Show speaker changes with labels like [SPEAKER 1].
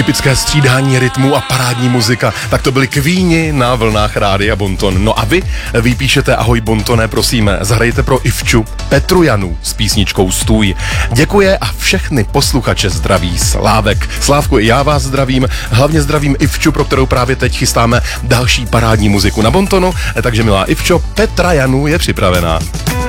[SPEAKER 1] Typické střídání rytmu a parádní muzika. Tak to byly Queeni na vlnách Rádia Bonton. No a vy píšete ahoj Bontone, prosím, zahrajte pro Ivču Petru Janu s písničkou Stůj. Děkuje a všechny posluchače zdraví Slávek. Slávku, i já vás zdravím, hlavně zdravím Ivču, pro kterou právě teď chystáme další parádní muziku na Bontonu, takže milá Ivčo, Petra Janu je připravená.